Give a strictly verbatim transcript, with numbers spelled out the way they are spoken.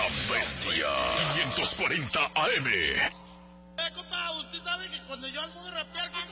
Bestia quinientos cuarenta A M. Eh, compa, usted sabe que cuando yo hago de rapear,